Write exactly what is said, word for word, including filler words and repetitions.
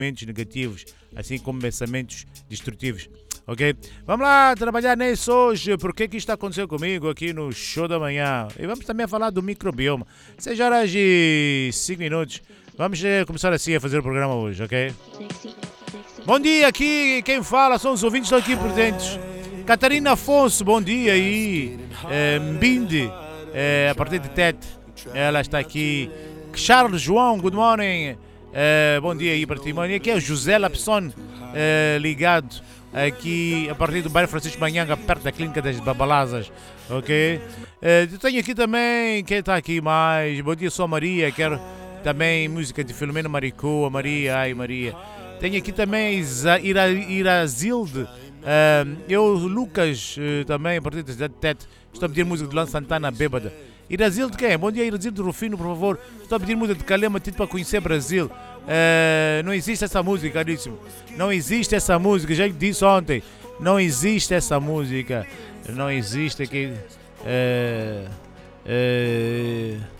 pensamentos negativos, assim como pensamentos destrutivos. Ok? Vamos lá trabalhar nisso hoje, porque que está acontecendo comigo aqui no Show da Manhã. E vamos também falar do microbioma. seis horas e cinco minutos. Vamos eh, começar assim a fazer o programa hoje, ok? Bom dia, aqui quem fala são os ouvintes que estão aqui presentes. Catarina Afonso, bom dia aí. É, Mbinde, é, a partir de Tete, ela está aqui. Charles João, good morning. É, bom dia aí para ti, mano. E aqui é o José Lapson, é, ligado aqui a partir do bairro Francisco Manhanga, perto da Clínica das Babalazas, ok? É, tenho aqui também, quem está aqui mais? Bom dia, sou a Maria, quero também música de Filomeno Maricô, Maria, ai Maria. Tenho aqui também Isa, Ira, Irazilde, uh, eu, Lucas, uh, também, a partir da Tete, estou a pedir música de Luan Santana, bêbada. Irazilde quem? Bom dia, Irazilde Rufino, por favor. Estou a pedir música de Calema, título para conhecer Brasil. Uh, não existe essa música, caríssimo. Não existe essa música, já disse ontem. Não existe essa música. Não existe aqui. Uh, uh,